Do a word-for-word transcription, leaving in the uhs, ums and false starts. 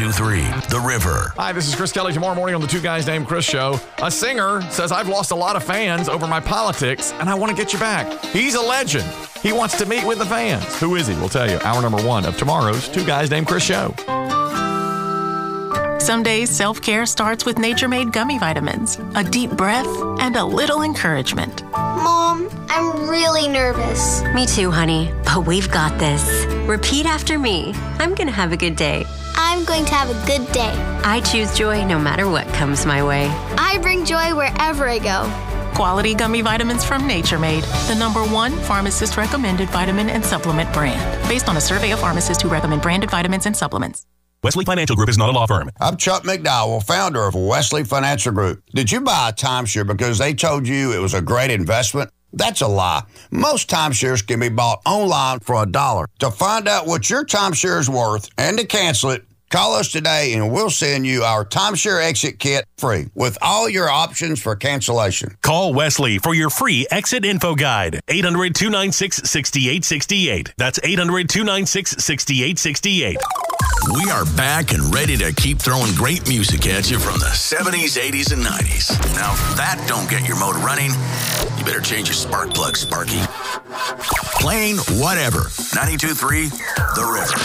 ninety-two point three The River. Hi, this is Chris Kelly. Tomorrow morning on the Two Guys Named Chris show, a singer says, I've lost a lot of fans over my politics, and I want to get you back. He's a legend. He wants to meet with the fans. Who is he? We'll tell you. Hour number one of tomorrow's Two Guys Named Chris show. Some days, self-care starts with Nature-Made gummy vitamins, a deep breath, and a little encouragement. Mom, I'm really nervous. Me too, honey, but we've got this. Repeat after me. I'm going to have a good day. I'm going to have a good day. I choose joy no matter what comes my way. I bring joy wherever I go. Quality gummy vitamins from Nature Made, the number one pharmacist-recommended vitamin and supplement brand. Based on a survey of pharmacists who recommend branded vitamins and supplements. Wesley Financial Group is not a law firm. I'm Chuck McDowell, founder of Wesley Financial Group. Did you buy a timeshare because they told you it was a great investment? That's a lie. Most timeshares can be bought online for a dollar. To find out what your timeshare is worth and to cancel it, call us today and we'll send you our timeshare exit kit free with all your options for cancellation. Call Wesley for your free exit info guide. eight hundred, two nine six, six eight six eight. That's eight hundred, two nine six, six eight six eight. We are back and ready to keep throwing great music at you from the seventies, eighties, and nineties. Now, if that don't get your motor running, you better change your spark plug, Sparky. Playing whatever. ninety-two point three The River.